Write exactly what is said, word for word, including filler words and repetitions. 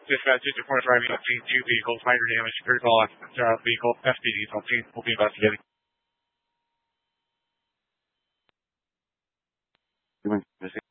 Dispatch, just report driving up scene two vehicles, minor damage, critical occupants are out of vehicle, S P Ds on scene, will be investigating. Doing